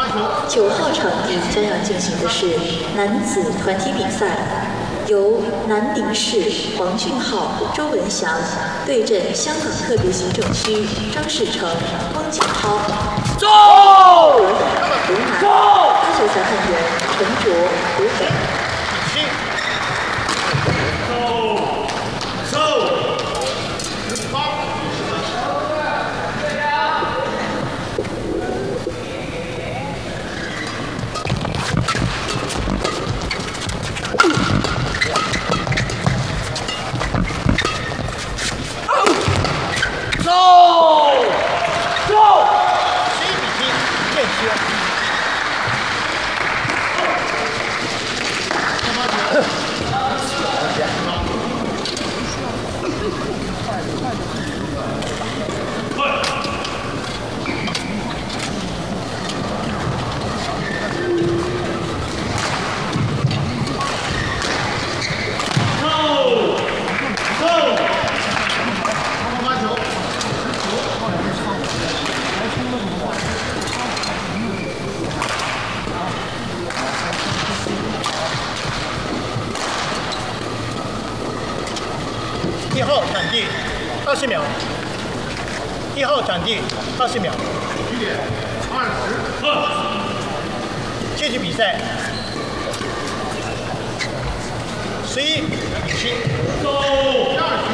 9号场地将要进行的是男子团体比赛，由南宁市黄俊浩、周文祥对阵香港特别行政区张士诚、汪景涛。 走！ 湖南8球裁判员陈卓、湖北。 1号场地20秒，1号场地20秒。 1点20。 继续比赛。11比7。 走。